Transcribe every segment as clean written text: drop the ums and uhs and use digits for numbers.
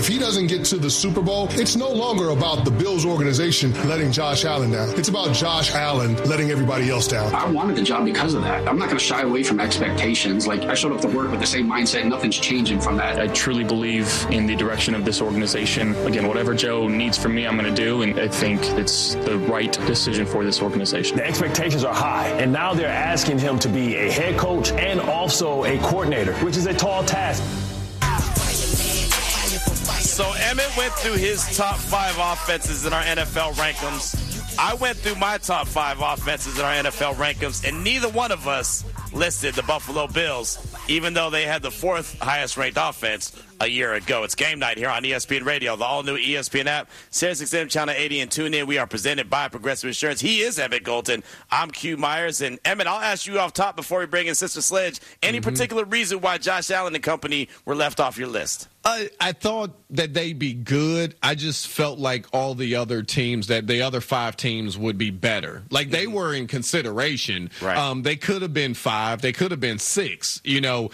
if he doesn't get to the Super Bowl, it's no longer about the Bills organization letting Josh Allen down. It's about Josh Allen letting everybody else down. I wanted the job because of that. I'm not going to shy away from expectations. Like, I showed up to work with the same mindset. Nothing's changing from that. I truly believe in the direction of this organization. Again, whatever Joe needs from me, I'm going to do, and I think it's the right decision for this organization. The expectations are high, and now they're asking him to be a head coach and also a coordinator, which is a tall task. So Emmett went through his top 5 offenses in our NFL rankings. I went through my top 5 offenses in our NFL rankings, and neither one of us listed the Buffalo Bills, even though they had the 4th highest ranked offense a year ago. It's game night here on ESPN Radio, the all-new ESPN app, SiriusXM Channel 80, and tune in. We are presented by Progressive Insurance. He is Emmett Golden. I'm Q Myers. And, Emmett, I'll ask you off top before we bring in Sister Sledge, any particular reason why Josh Allen and company were left off your list? I thought that they'd be good. I just felt like all the other teams, that the other 5 teams would be better. Like, they were in consideration. Right. They could have been 5. They could have been 6. You know,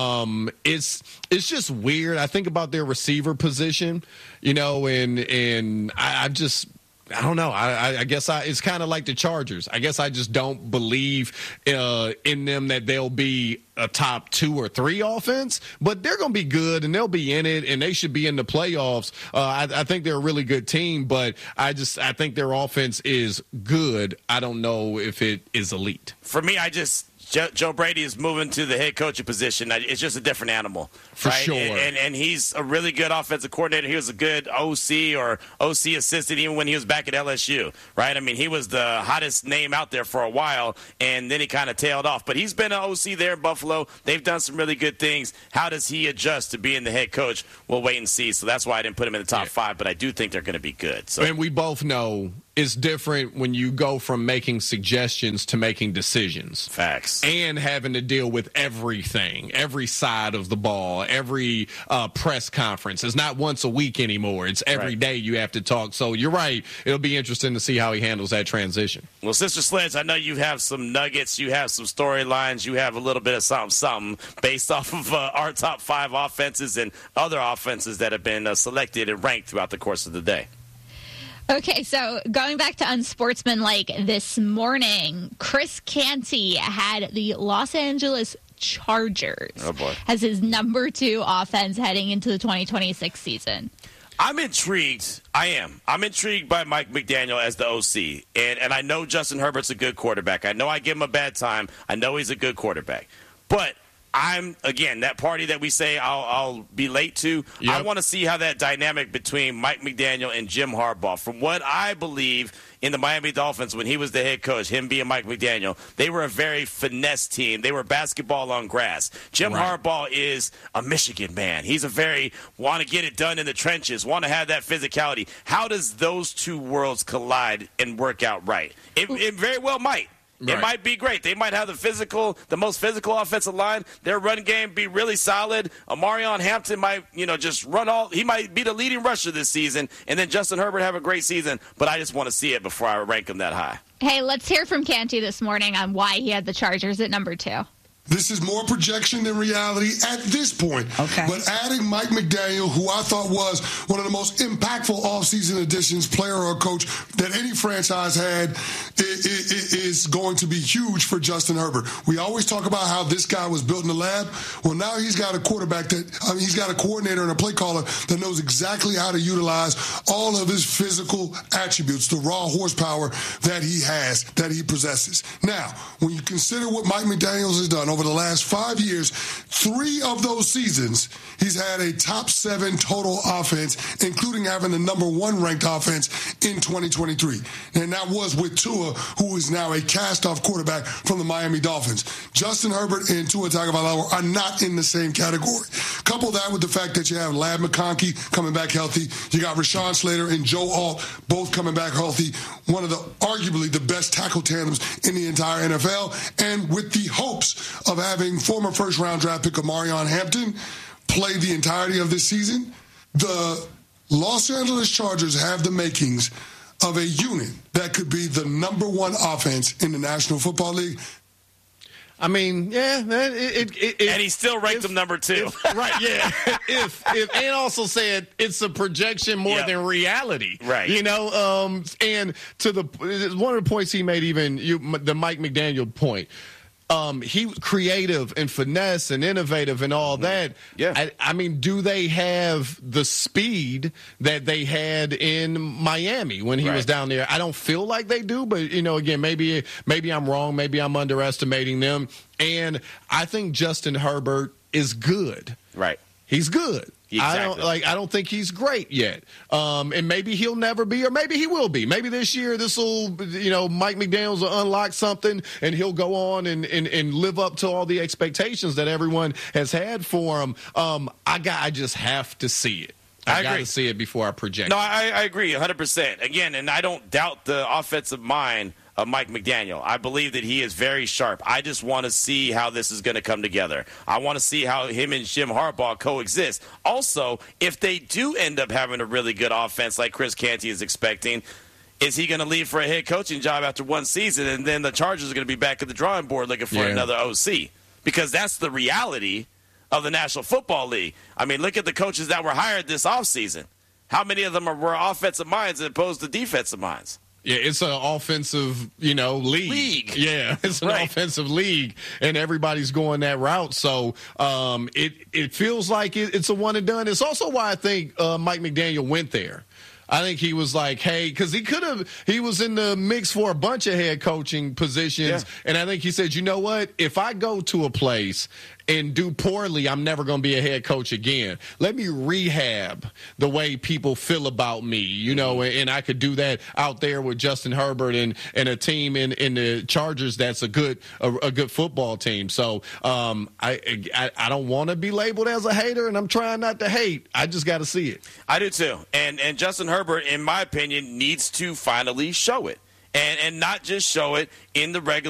it's just weird. I think about their receiver position, you know, and I don't know. I guess it's kind of like the Chargers. I guess I just don't believe in them that they'll be a top 2 or 3 offense, but they're going to be good and they'll be in it and they should be in the playoffs. I think they're a really good team, but I think their offense is good. I don't know if it is elite. For me, Joe Brady is moving to the head coaching position. It's just a different animal. For right? sure. And he's a really good offensive coordinator. He was a good OC or OC assistant even when he was back at LSU, right? I mean, he was the hottest name out there for a while, and then he kind of tailed off. But he's been an OC there in Buffalo. They've done some really good things. How does he adjust to being the head coach? We'll wait and see. So that's why I didn't put him in the top 5, but I do think they're going to be good. So. And we both know it's different when you go from making suggestions to making decisions. Facts. And having to deal with everything, every side of the ball, every press conference. It's not once a week anymore. It's every day you have to talk. So you're right. It'll be interesting to see how he handles that transition. Well, Sister Sledge, I know you have some nuggets. You have some storylines. You have a little bit of something based off of our top 5 offenses and other offenses that have been selected and ranked throughout the course of the day. Okay, so going back to unsportsmanlike this morning, Chris Canty had the Los Angeles Chargers as his number 2 offense heading into the 2026 season. I'm intrigued. I am. I'm intrigued by Mike McDaniel as the OC. And I know Justin Herbert's a good quarterback. I know I give him a bad time. I know he's a good quarterback. But again, that party that we say I'll be late to, I want to see how that dynamic between Mike McDaniel and Jim Harbaugh, from what I believe in the Miami Dolphins when he was the head coach, him being Mike McDaniel, they were a very finesse team. They were basketball on grass. Jim Harbaugh is a Michigan man. He's a very want to get it done in the trenches, want to have that physicality. How does those two worlds collide and work out right? It very well might. It might be great. They might have the most physical offensive line. Their run game be really solid. Amarion Hampton might, just run all. He might be the leading rusher this season, and then Justin Herbert have a great season. But I just want to see it before I rank him that high. Hey, let's hear from Canty this morning on why he had the Chargers at number 2. This is more projection than reality at this point. Okay. But adding Mike McDaniel, who I thought was one of the most impactful offseason additions, player or coach, that any franchise had, is going to be huge for Justin Herbert. We always talk about how this guy was built in the lab. Well, now he's got a he's got a coordinator and a play caller that knows exactly how to utilize all of his physical attributes, the raw horsepower that he has, that he possesses. Now, when you consider what Mike McDaniels has done over the last 5 years, 3 of those seasons, he's had a top 7 total offense, including having the number 1 ranked offense in 2023. And that was with Tua, who is now a cast-off quarterback from the Miami Dolphins. Justin Herbert and Tua Tagovailoa are not in the same category. Couple that with the fact that you have Ladd McConkey coming back healthy. You got Rashawn Slater and Joe Alt both coming back healthy. One of arguably the best tackle tandems in the entire NFL. And with the hopes of having former first-round draft pick Amarion Hampton play the entirety of this season, the Los Angeles Chargers have the makings of a unit that could be the number 1 offense in the National Football League. I mean, yeah, man. And he still ranked him number 2. Right, yeah. If and also said it's a projection more than reality. Right. You know, and to one of the points he made, even the Mike McDaniel point, he was creative and finesse and innovative and all that. Yeah. I mean, do they have the speed that they had in Miami when he was down there? I don't feel like they do, but, you know, again, maybe I'm wrong. Maybe I'm underestimating them. And I think Justin Herbert is good. Right. He's good. Exactly. I don't think he's great yet. And maybe he'll never be, or maybe he will be. Maybe this year Mike McDaniels will unlock something and he'll go on and live up to all the expectations that everyone has had for him. I just have to see it. I got to see it before I project. No, I agree 100%. Again, and I don't doubt the offensive mind of Mike McDaniel. I believe that he is very sharp. I just want to see how this is going to come together. I want to see how him and Jim Harbaugh coexist. Also, if they do end up having a really good offense like Chris Canty is expecting, is he going to leave for a head coaching job after one season, and then the Chargers are going to be back at the drawing board looking for another OC? Because that's the reality of the National Football League. I mean, look at the coaches that were hired this offseason. How many of them were offensive minds as opposed to defensive minds? Yeah, it's an offensive, league. Yeah, it's an offensive league, and everybody's going that route. So it feels like it's a one and done. It's also why I think Mike McDaniel went there. I think he was like, hey, because he was in the mix for a bunch of head coaching positions. Yeah. And I think he said, you know what? If I go to a place and do poorly, I'm never going to be a head coach again. Let me rehab the way people feel about me, and I could do that out there with Justin Herbert and a team in the Chargers that's a good football team. So I don't want to be labeled as a hater, and I'm trying not to hate. I just got to see it. I do too. And Justin Herbert, in my opinion, needs to finally show it. And not just show it in the regular